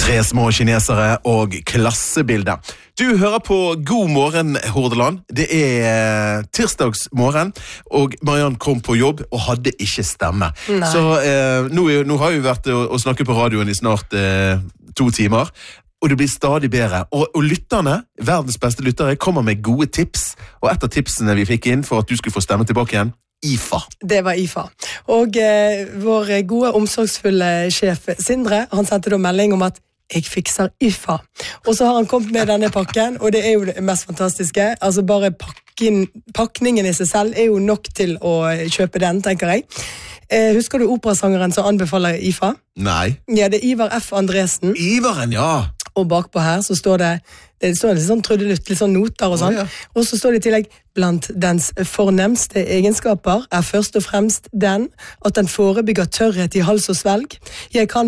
Tre små kinesere og klassebilder. Du hører på God morgen, Hordaland. Det tirsdagsmorgen, og Mariann kom på jobb og hadde ikke stemme. Nei. Så nå har vi vært og snakket på radioen i snart 2 timer, og det blir stadig bedre. Og lytterne, verdens beste lyttere, kommer med gode tips, og et av tipsene vi fikk inn for at du skulle få stemme tilbake igjen, IFA. Det var IFA. Og vår gode, omsorgsfulle sjef Sindre, han sendte da melding om at jeg fikser IFA. Og så har han kommet med denne pakken, og det er jo det mest fantastiske. Altså bare pakningen i seg selv er jo nok til å kjøpe den, tenker jeg. Husker du operasangeren som anbefaler IFA? Nei. Ja, det er Ivar F. Andresen. Ivaren, ja. Og bakpå her så står det står litt sånn trudelutt, litt sånn noter og sånn. Ja. Og så står det i tillegg, blant dens fornemste egenskaper er først og fremst den at den forebygger tørrhet i hals og svelg. Jeg kan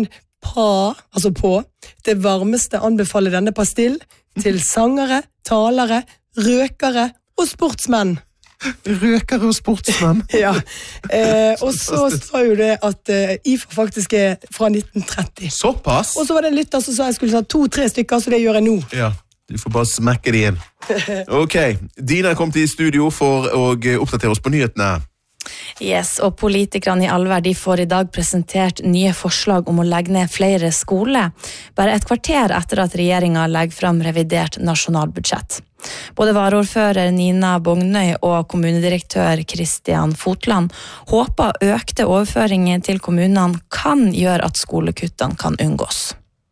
på det varmeste anbefale denne pastill til sangere, talere, røkere og sportsmenn. Røkere og sportsmenn. Ja, og så sa jo det at IFA faktisk er fra 1930. Såpass? Og så var det en lytter som sa jeg skulle ta 2-3 stykker, så det gjør jeg nå. Ja, du får bare smekke det inn. Ok, Dina kom til studio for å oppdatere oss på nyhetene. Yes, og politikerne i Alver de får i dag presentert nye forslag om å legge ned flere skoler, bare et kvarter etter at regjeringen legger frem revidert nasjonalbudsjett. Både varaordfører Nina Bognøy og kommunedirektør Kristian Fotland håper økte overføringer til kommunene kan gjøre at skolekuttene kan unngås.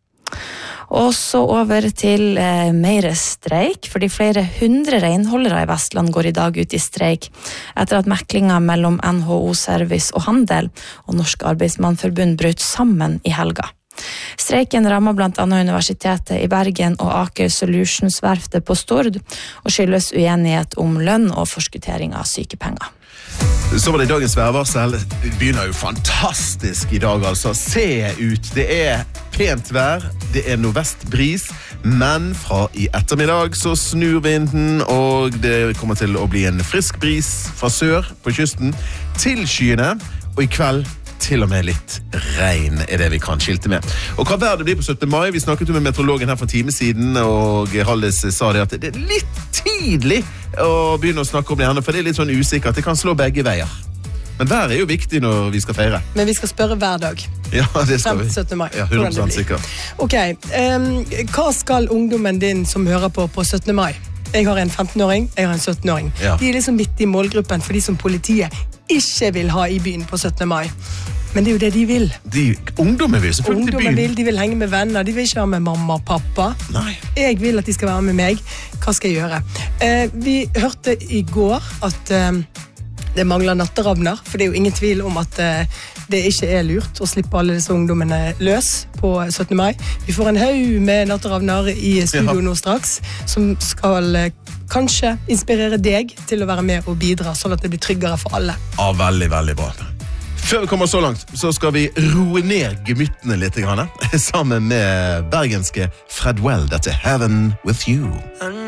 Og så over til mer streik, fordi flere 100 renholdere i Vestland går i dag ut i streik, etter at meklingen mellom NHO Service og Handel og Norsk Arbeidsmannforbund brøt sammen i helga. Streiken rammer blant annet Universitetet i Bergen og Aker Solutions-verftet på Stord, og skyldes uenighet om lønn og forskuttering av sykepenger. Så var det dagens værvarsel. Det begynner jo fantastisk i dag, altså. Se ut, det er pent vær, det er nordvestbris, men fra i ettermiddag så snur vinden, og det kommer til å bli en frisk bris fra sør på kysten til skyene, og i kveld til og med litt regn er det vi kan skilte med. Og hva vær det blir på 17. mai? Vi snakket jo med meteorologen her for en time siden, og Hallis sa det at det er litt tidlig å begynne å snakke om det her, for det er litt sånn usikkert. Det kan slå begge veier. Men vær er jo viktig når vi skal feire. Men vi skal spørre hver dag. Ja, det skal vi. 17. mai. Ja, 100% sikkert. Ok, hva skal ungdommen din som hører på 17. mai? Jeg har en 15-åring, jeg har en 17-åring. Ja. De er liksom midt i målgruppen for de som politiet ikke vil ha i byen på 17. mai. Men det er jo det de vil. Ungdommen vil selvfølgelig til byen. De vil henge med venner, de vil ikke være med mamma og pappa. Nei. Jeg vil at de skal være med meg. Hva skal jeg gjøre? Vi hørte i går at det mangler natteravner, for det er jo ingen tvil om at det ikke er lurt å slippe alle disse ungdommene løs på 17. mai. Vi får en haug med natteravner i studio nå straks, som skal kanskje inspirere deg til å være med og bidra, sånn at det blir tryggere for alle. Ja, veldig, veldig bra. Før vi kommer så langt, så skal vi roe ned gemyttene litt, sammen med bergenske Fred Well, dette Heaven With You.